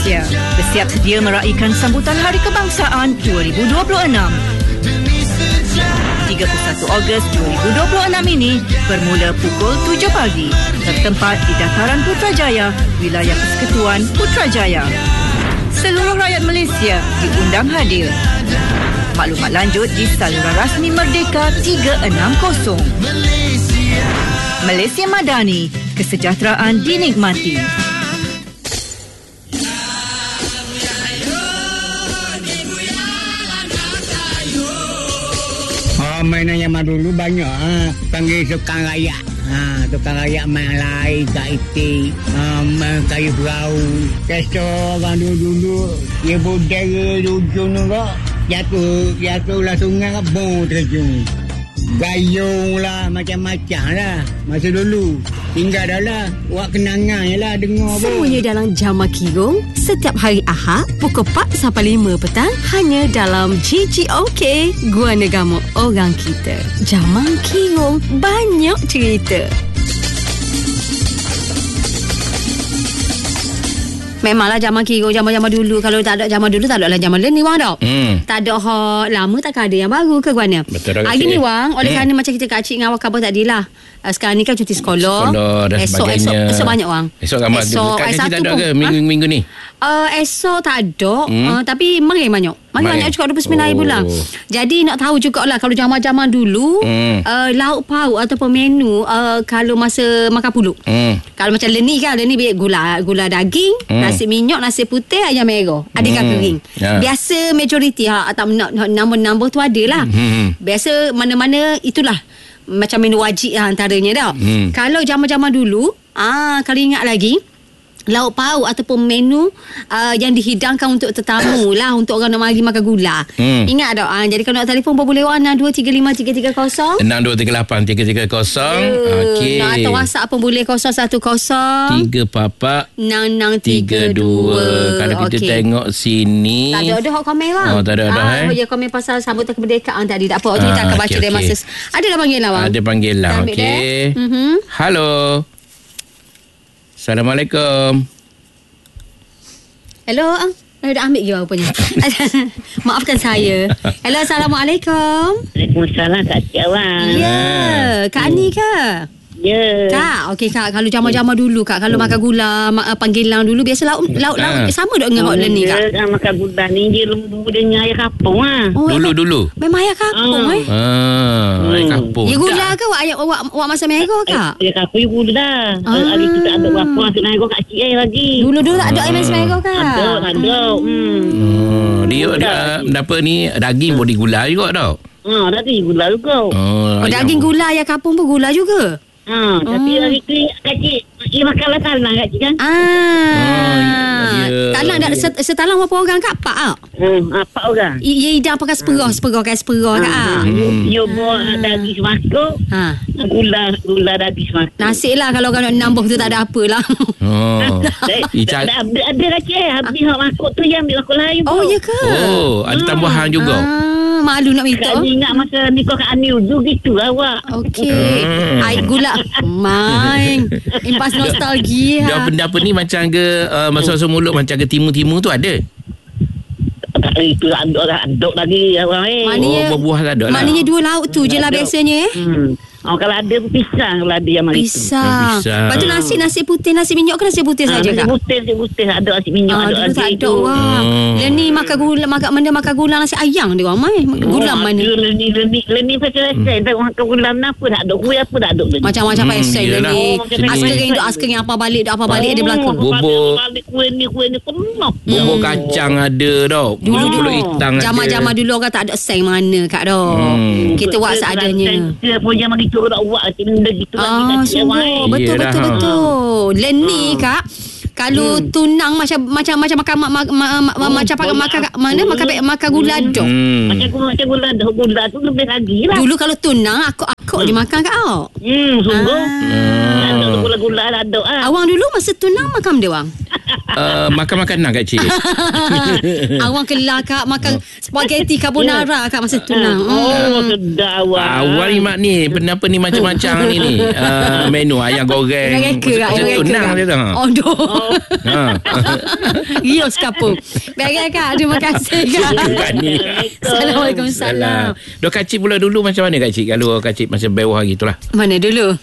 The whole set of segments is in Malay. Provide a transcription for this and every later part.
Malaysia bersiap sedia meraihkan sambutan Hari Kebangsaan 2026. 31 Ogos 2026 ini bermula pukul 7 pagi bertempat di Dataran Putrajaya, Wilayah Persekutuan Putrajaya. Seluruh rakyat Malaysia diundang hadir. Maklumat lanjut di saluran rasmi Merdeka 360. Malaysia Madani, kesejahteraan dinikmati. Mainan zaman dulu banyak panggil tukang rayak. Tukang rayak main lain kat itik, main kayu perahu. Kesto orang dulu dia budaya ujung tu kok jatuh lah sungai kat bong terjun. Gayung lah macam-macam lah masa dulu. Tinggal dah lah buat kenangan je lah dengar. Semuanya dalam Jamal Kirong setiap hari Ahad pukul 4 sampai 5 petang hanya dalam GGOK Gua Negama Orang Kita. Jamal Kirong, banyak cerita. Memanglah zaman kira zaman-zaman dulu. Kalau tak ada zaman dulu, tak ada lah zaman ni wang tau. Tak ada hak lama, tak ada yang baru ke Guana. Betul. Hari ni wang, oleh kerana macam kita kacik dengan awak khabar tadilah. Sekarang ni kan cuti sekolah dan esok banyak wang. Esok ramai. Kat tak ada ke minggu ni? Esok tak ada. Tapi mari banyak juga 29 bulan. Jadi nak tahu jugalah kalau zaman-zaman dulu lauk pauk ataupun menu kalau masa makan pulut. Kalau macam Leni kan, Leni gula daging, nasi minyak, nasi putih, ayam merah, ada ikan kering. Biasa majoriti tak nambah tu ada lah. Biasa mana-mana itulah macam menu wajib antaranya dah. Kalau zaman-zaman dulu kalau ingat lagi, lauk pauk ataupun menu yang dihidangkan untuk tetamu lah, untuk orang nak mari makan gula. Ingat tak? Jadi kalau nak telefon boleh wang 6235 330 6238 330. Okey. Nak atau WhatsApp pun boleh 010 3 papak 6632. Kalau kita tengok sini tak ada hak komen bang. Tak ada ya komen pasal sambutan kemerdekaan tadi. Tak apa, kita akan baca dari masa. Ada dah panggilan bang. Ada panggilan. Okey. Halo. Assalamualaikum. Hello, dah ambil je rupanya. Maafkan saya. Hello, Assalamualaikum. Waalaikumsalam Kak Cik Awang. Ya, Kak Ani ke? Ya. Kak, okey Kak, kalau zaman-zaman dulu Kak, kalau makan gula, panggilan dulu biasa lauk sama tak dengan hot ni Kak? Ya, makan gula ni dia lembu dengan ayam kampung lah. Dulu. Memang ayam kampung ayam kampung. Ya gula ke awak masa merah Kak? Ayam kampung ya gula. Hari tu tak ada apa masuk naik Kak Cik lagi. Dulu tak ada ayam merah Kak? Ada. Dia dapat ni daging pun digula juga tau. Daging gula juga. Daging gula ayam kampung pun gula juga. Tapi hari tu Kak Cik ia makanlah talang Kak Cik kan. Talang dah setalang berapa orang Kak? 4 orang. Ia hidang pakai seperah Kak. You buat daging semangkuk. Gula daging semangkuk. Nasi lah kalau nak nambah tu tak ada apalah. Ada Kak Cik. Habis hak makuk tu yang ambil makuk lain. Oh ya ke? Ada tambahan juga. Malu nak minta. Kak ingat masa nikah Kak Ani Uzu gitu awak. Okey. Air gula. Main. Impas nostalgia. Dah benda apa ni macam ke masa-masa mulut macam ke timu-timu tu ada? Itu aduk lagi awak berbuah aduk lah. Maknanya dua lauk tu je lah biasanya kalau ada pisang, kalau ada yang mari pisang. Lepas tu nasi putih, nasi minyak ke nasi putih saja Kak? Nasi putih ada nasi minyak ada tak ada orang. Dan ni makan gula nasi ayam dia orang mai. Gula mana? Leni pasal tak makan gula apa tak ada kuih apa tak ada. Macam-macam pasal Leni. Askering apa balik dia belakang. Bubur kuih ni penuh. Bubur kacang ada tau. Dulu hitam ada. Zaman-zaman dulu orang tak ada seng mana Kak dah. Kita buat seadanya. Kita punya begitu nak buat benda gitu lagi. Sungguh betul. Leni Kak, kalau tunang macam makan makan gula dok. Macam gula tu lebih lagi lah. Dulu kalau tunang akak dia makan Kak. Sungguh. Ada gula-gula ada. Awang dulu masa tunang makan dia wang. Makan makanan Kak Cik. Awang kelah Kak makan spaghetti carbonara Kak masa tu lah. Sedap awak. Awal ni mak ni kenapa ni macam-macam ni menu ayam goreng. Macam tu nang dia tu. Aduh. Rios kapung. Baiklah Kak, terima kasih Kak. Assalamualaikum. Salam. Dok Kak Cik pula dulu macam mana Kak Cik? Kalau Kak Cik masa bawah hari tu lah. Mana dulu?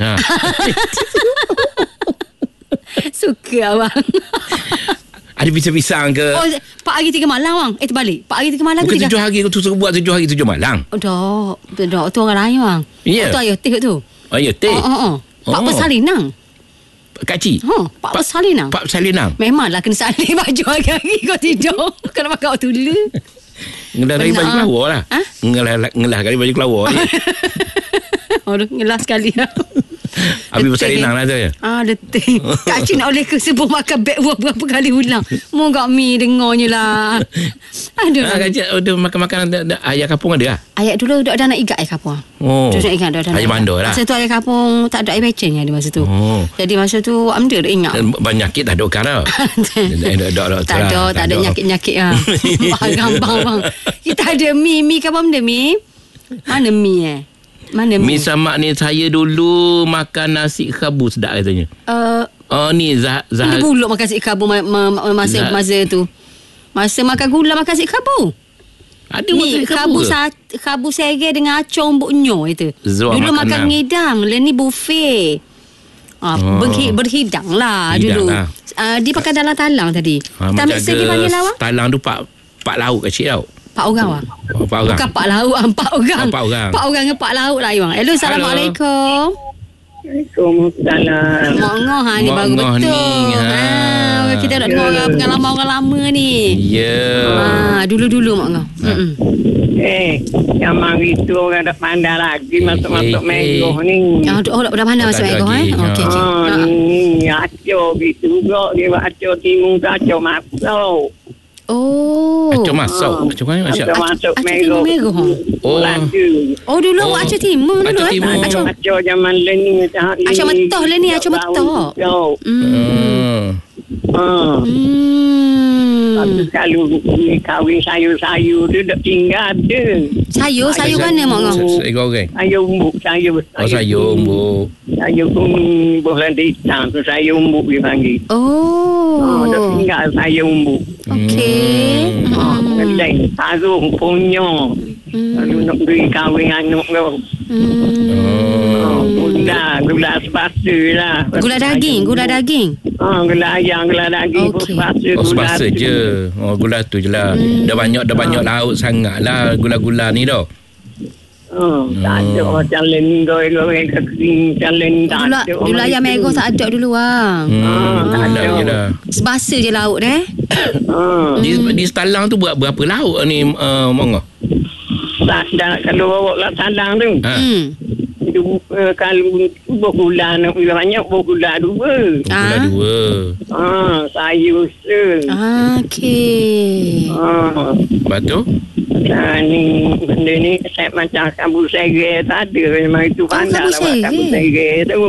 Suka abang. Ada pisang-pisang ke? Oh, 4 hari 3 malam bang. Terbalik. 4 hari 3 malam Bukan ke 7 hari tu suruh buat 7 hari 7 malam. Oh, dah. Tu orang lain bang. Ya. Tu ayah teh tu. Oh ya teh. Pak Salinang. Kak Cik. Pak Salinang. Pak Salinang. Memanglah kena salin baju hari-hari kau tidur. Kena pakai waktu dulu. Ngelah dari baju kelawar lah. Ngelah kali baju kelawar ni. Ngelah sekali lah. Habis bersalinang lah tu ya. Detik. Kak Cik nak oleh ke sebelum makan beg berapa kali ulang. Moga mi dengarnya lah. Aduh. Kak Cik ada makan-makan ayam kampung ada lah? Ayat dulu dah nak ikat ayam kampung. Tu nak ingat dah. Ayam bandar lah. Masa tu ayam kampung tak ada air peceng ada masa tu. Jadi masa tu amda dah ingat. Penyakit tak ada kan tau. Tak ada nyakit-nyakit lah. Gampang bang. Kita ada mi ke apa benda mi? Mana mi Mana mi sama ni saya dulu makan nasi khabu sedap katanya. Ni Zahar. Buluk makan nasi khabu masa tu. Masa makan gula makan nasi khabu. Ada ni khabu sereh dengan acong buknyo itu. Dulu makan ngidang, ni buffet. Berhidang lah dulu. Dia pakai dalam talang tadi. Kita mix lagi panggil awak. Talang tu pak lauk kecil tau. 4 orang bang. 4 orang. Bukan 4 lauk, 4 orang. 4 orang. 4 orang dengan 4 lauk lah bang. Hello, Assalamualaikum. Waalaikumsalam. Mongoh ni baru betul. Kita nak dengar pengalaman orang lama ni. Ya. Dulu-dulu mongoh. Yang mari tu orang dah pandai lagi masuk-masuk Megoh ni. Dah pandai masuk Megoh Okey. Ni acor gitu juga. Dia buat acor timur tu acor masuk. Acor masuk. Acor mana masuk? Acor masuk Megoh. Dulu acor timur dulu Acor zaman Leni. Acor metoh lah ni. Acor metoh. Kalau kahwin sayur-sayur tu dah tinggal ada. Sayur mana mak ngau? Sayur goreng. Sayur umbuk. Sayur umbuk. Sayur kuning buah hitam tu sayur umbuk dia panggil. Dah tinggal sayur umbuk. Okey. Lain sarung punya. Kalau nak pergi kahwin anak kau. Gula sepasa lah. Gula daging. Gula ayam, gula daging. Okey. Sepasa je. Gula tu je lah. Dah banyak lauk sangat lah gula-gula ni dah. Tak ada macam lain goreng kering macam lain tak ada. Dulu ayam Megoh tak ada dulu bang. Tak ada je lah. Sebasa je lauk dah. Di Setalang tu berapa lauk ni Mongoh? Kalau bawa lah Talang tu. Kalau buah gula nak banyak buah gula 2. Gula 2. Sayur se. Okey. Lepas tu? Ni benda ni saya macam kabut sereh tak ada. Memang itu pandai lah buat kabut sereh tu.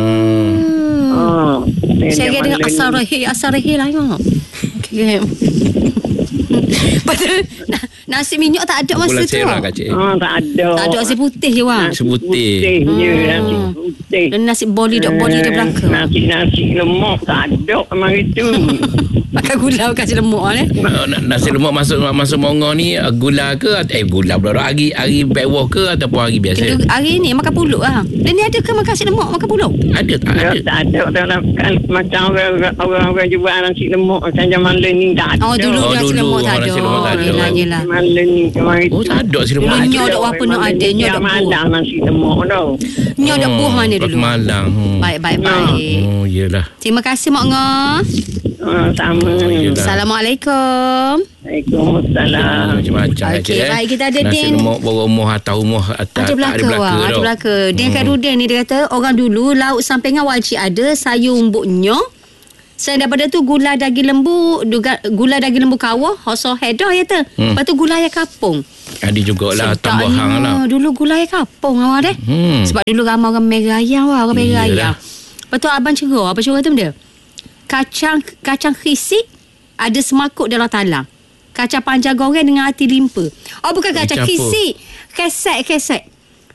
Sereh dengan asal rehi lah kan. Okey. Betul. Nasi minyak tak ada masa tu. Lah, tak ada. Tak ada nasi putih je bang. Nasi putih. Nasi putih. Dan nasi boli di belakang. Nasi lemak tak ada memang itu. Makan gula kasih lemak ni. Nasi lemak masuk Mongoh ni gula ke gula pula hari bewah ke ataupun hari biasa? Hari ni makan pulut lah. Dan ni ada ke makan nasi lemak makan pulut? Ada. Macam orang jual nasi lemak macam zaman ni tak ada. Dulu nasi lemak tak ada. Yelah. Tak ada nasi lemak. Dulu nyok dok apa nak ada. Nyok dok Malang nasi lemak tau. Nyok dok buah mana dulu? Malang. Baik. Yelah. Terima kasih Mak Ngah. Sama. Assalamualaikum. Waalaikumsalam. Macam-macam. Okey, baik kita ada nasi Din. lemak berumur atau umur tak ada belaka. Din Karudin ni dia kata orang dulu lauk sampingan wajib ada sayur umbuknya. Selain daripada tu gula daging lembu kawah, hoso hedah ya tu. Lepas tu gula ayam kapung. Ada jugalah tambahan lah. Dulu gula ayam kapung awak deh. Sebab dulu ramai orang merah ayam orang merah ayam. Lepas tu abang cerah, apa cerah tu benda? Kacang krisik ada semakuk dalam talang. Kacang panjang goreng dengan hati limpa. Oh, bukan kacang, kisik. Kesek.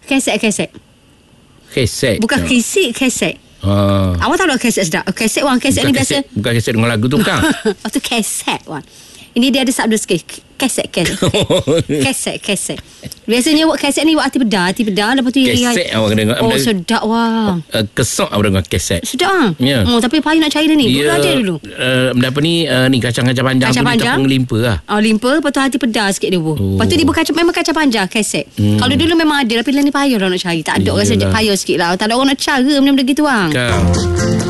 Bukan kisik, kesek. Awak tahu tak kesek sedap? Kesek ni biasa. Bukan kesek dengan lagu tu bukan. Lepas tu kesek wan. Ini dia ada sabda sikit. Kesek. Biasanya buat kesek ni buat hati pedas. Lepas tu kesek awak kena. Oh, sedap wang. Kesok awak dengan kesek. Sedap ah. Ya. Tapi payah nak cari dia ni. Dulu ada dulu. Apa ni kacang-kacang panjang tu tepung limpa lah. Limpa, lepas tu hati pedas sikit dia bu. Lepas tu dia memang kacang panjang, kesek. Kalau dulu memang ada, tapi lah ni payah orang nak cari. Tak ada orang saja payah sikit lah. Tak ada orang nak cara benda-benda gitu bang.